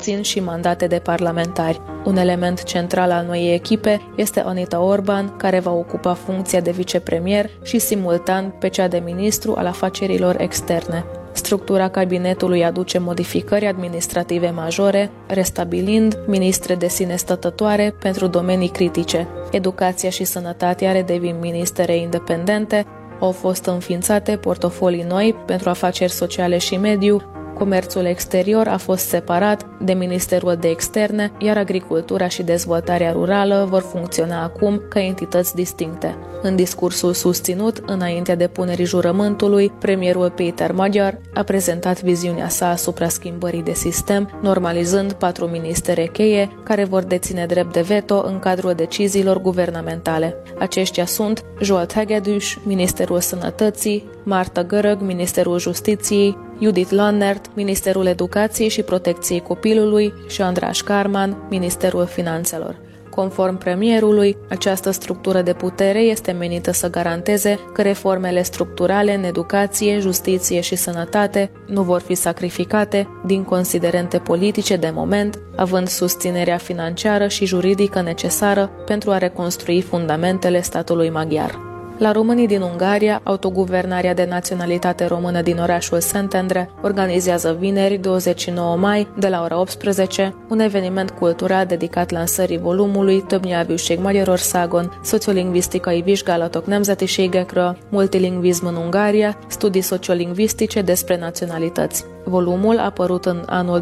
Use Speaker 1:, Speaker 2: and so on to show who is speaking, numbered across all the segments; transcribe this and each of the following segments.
Speaker 1: obțin și mandate de parlamentari. Un element central al noii echipe este Anita Orban, care va ocupa funcția de vicepremier și simultan pe cea de ministru al afacerilor externe. Structura cabinetului aduce modificări administrative majore, restabilind ministre de sine stătătoare pentru domenii critice. Educația și sănătatea redevin ministere independente, au fost înființate portofolii noi pentru afaceri sociale și mediu, comerțul exterior a fost separat de Ministerul de Externe, iar agricultura și dezvoltarea rurală vor funcționa acum ca entități distincte. În discursul susținut, înaintea depunerii jurământului, premierul Péter Magyar a prezentat viziunea sa asupra schimbării de sistem, normalizând 4 ministere cheie care vor deține drept de veto în cadrul deciziilor guvernamentale. Aceștia sunt Zsolt Hegedűs, Ministerul Sănătății, Marta Görög, Ministerul Justiției, Judith Lannert, Ministerul Educației și Protecției Copilului și András Kármán, Ministerul Finanțelor. Conform premierului, această structură de putere este menită să garanteze că reformele structurale în educație, justiție și sănătate nu vor fi sacrificate din considerente politice de moment, având susținerea financiară și juridică necesară pentru a reconstrui fundamentele statului maghiar. La românii din Ungaria, autoguvernarea de naționalitate română din orașul Szentendre organizează vineri, 29 mai, de la ora 18, un eveniment cultural dedicat lansării volumului Több nyelvűség Magyarországon, Szociolingvisztikai vizsgálatok nemzetiségekről, Multilingvizm în Ungaria, studii sociolingvistice despre naționalități. Volumul, apărut în anul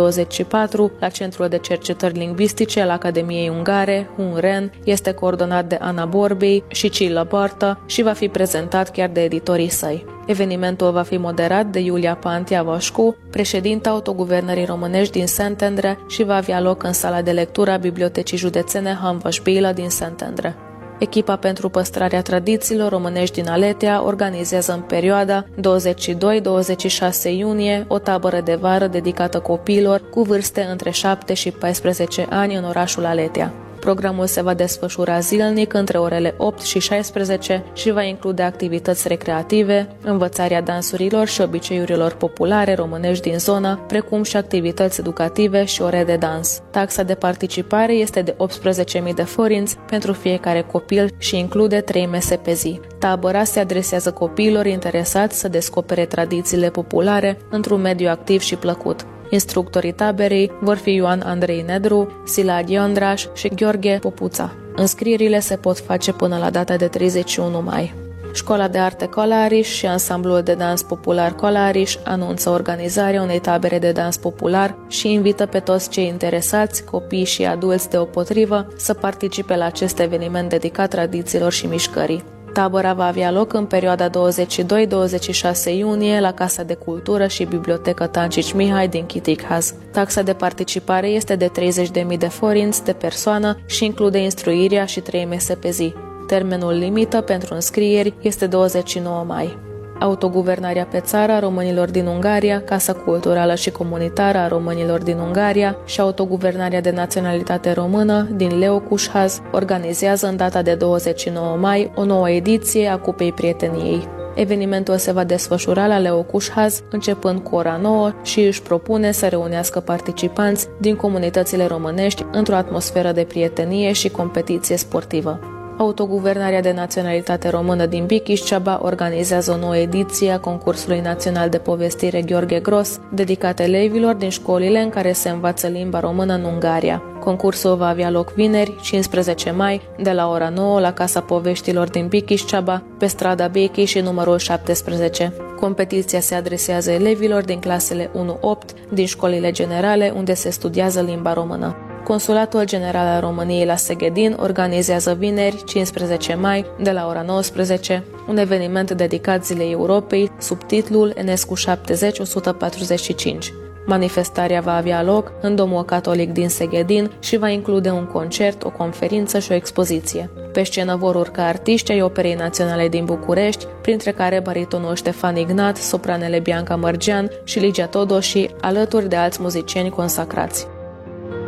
Speaker 1: 2024 la Centrul de Cercetări Lingvistice al Academiei Ungare, UNREN, este coordonat de Ana Borbély și Csilla Barta și va fi prezentat chiar de editorii săi. Evenimentul va fi moderat de Iulia Pantea Vașcu, președinta autoguvernării românești din Szentendre, și va avea loc în sala de lectură a Bibliotecii Județene Hamvas Béla din Szentendre. Echipa pentru păstrarea tradițiilor românești din Aletea organizează în perioada 22-26 iunie o tabără de vară dedicată copiilor cu vârste între 7 și 14 ani în orașul Aletea. Programul se va desfășura zilnic între orele 8 și 16 și va include activități recreative, învățarea dansurilor și obiceiurilor populare românești din zonă, precum și activități educative și ore de dans. Taxa de participare este de 18.000 de forinți pentru fiecare copil și include 3 mese pe zi. Tabăra se adresează copiilor interesați să descopere tradițiile populare într-un mediu activ și plăcut. Instructorii taberei vor fi Ioan Andrei Nedru, Szilágyi András și Gheorghe Popuța. Înscrierile se pot face până la data de 31 mai. Școala de Arte Colariș și Ansamblul de Dans Popular Colariș anunță organizarea unei tabere de dans popular și invită pe toți cei interesați, copii și adulți deopotrivă, să participe la acest eveniment dedicat tradițiilor și mișcării. Tabăra va avea loc în perioada 22-26 iunie la Casa de Cultură și Biblioteca Tancici Mihai din Chitighaz. Taxa de participare este de 30.000 de forinți de persoană și include instruirea și 3 mese pe zi. Termenul limită pentru înscrieri este 29 mai. Autoguvernarea pe țară a românilor din Ungaria, Casa Culturală și Comunitară a românilor din Ungaria și Autoguvernarea de naționalitate română din Leokushaz organizează în data de 29 mai o nouă ediție a Cupei Prieteniei. Evenimentul se va desfășura la Leokushaz începând cu ora 9 și își propune să reunească participanți din comunitățile românești într-o atmosferă de prietenie și competiție sportivă. Autoguvernarea de naționalitate română din Bikiș-Ceaba organizează o nouă ediție a concursului național de povestire Gheorghe Gros, dedicat elevilor din școlile în care se învață limba română în Ungaria. Concursul va avea loc vineri, 15 mai, de la ora 9 la Casa Poveștilor din Bikiș-Ceaba, pe strada Bechei și numărul 17. Competiția se adresează elevilor din clasele 1-8 din școlile generale unde se studiază limba română. Consulatul General al României la Seghedin organizează vineri, 15 mai, de la ora 19, un eveniment dedicat Zilei Europei sub titlul Enescu 70-145. Manifestarea va avea loc în Domul Catolic din Seghedin și va include un concert, o conferință și o expoziție. Pe scenă vor urca artiști ai Operei Naționale din București, printre care baritonul Ștefan Ignat, sopranele Bianca Mărgean și Ligia Todoși, alături de alți muzicieni consacrați.